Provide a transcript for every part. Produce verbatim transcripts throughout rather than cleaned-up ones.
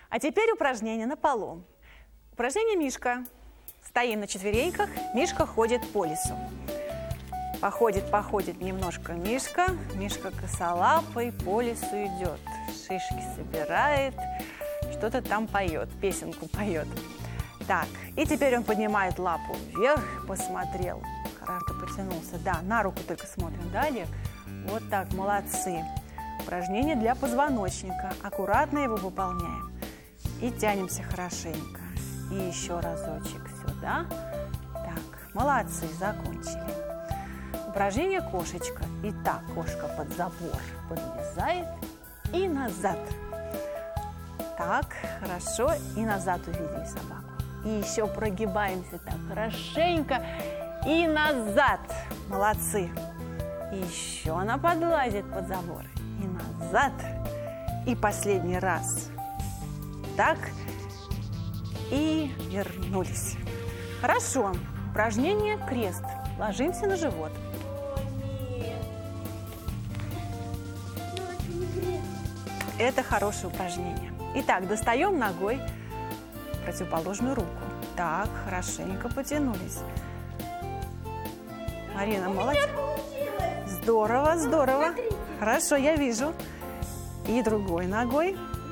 А теперь упражнение на полу. Упражнение Мишка. Стоим на четвереньках, Мишка ходит по лесу. Походит, походит немножко Мишка. Мишка косолапый по лесу идет. Шишки собирает, что-то там поет, песенку поет. Так, и теперь он поднимает лапу вверх, посмотрел. Хорошо потянулся. Да, на руку только смотрим. Да, Олег? Вот так, молодцы. Упражнение для позвоночника. Аккуратно его выполняем. И тянемся хорошенько. И еще разочек сюда. Так, молодцы, закончили. Упражнение кошечка. Итак, кошка под забор подлезает и назад. Так, хорошо. И назад увидели собаку. И еще прогибаемся так хорошенько. И назад. Молодцы. И еще она подлазит под забор. И назад. И последний раз. Так. И вернулись. Хорошо. Упражнение крест. Ложимся на живот. Это хорошее упражнение. Итак, достаем ногой противоположную руку. Так, хорошенько потянулись. Марина, молодец. Здорово, здорово. Хорошо, я вижу. И другой ногой.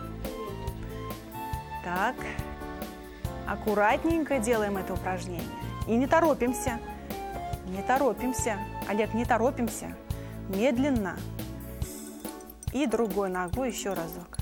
Так. Аккуратненько делаем это упражнение. И не торопимся. Не торопимся. Олег, не торопимся. Медленно. И другой ногой еще разок.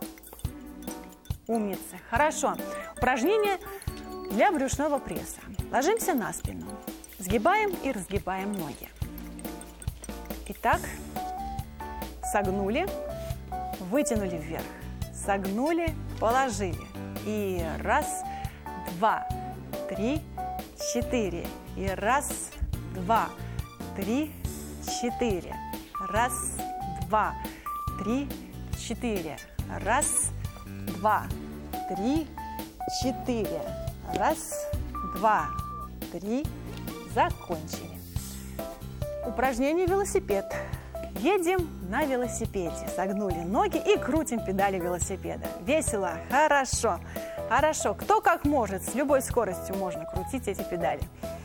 Умница. Хорошо. Упражнение для брюшного пресса. Ложимся на спину. Сгибаем и разгибаем ноги. Итак, согнули, вытянули вверх. Согнули, положили. И раз, два, три, четыре. И раз, два, три, четыре. Раз, два, три, четыре. Раз, два, три, четыре. Раз, два, три. Закончили. Упражнение велосипед. Едем на велосипеде. Согнули ноги и крутим педали велосипеда. Весело, хорошо. Хорошо. Кто как может, с любой скоростью можно крутить эти педали.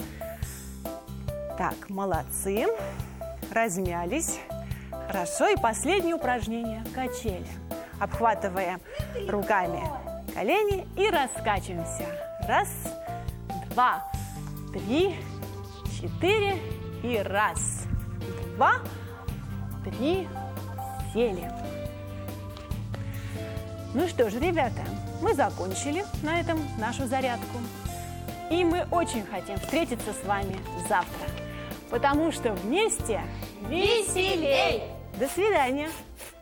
Так, молодцы. Размялись. Хорошо. И последнее упражнение – качели. Обхватываем руками колени и раскачиваемся. Раз, два, три, четыре. И раз, два, три, сели. Ну что же, ребята, мы закончили на этом нашу зарядку. И мы очень хотим встретиться с вами завтра, потому что вместе веселей! До свидания!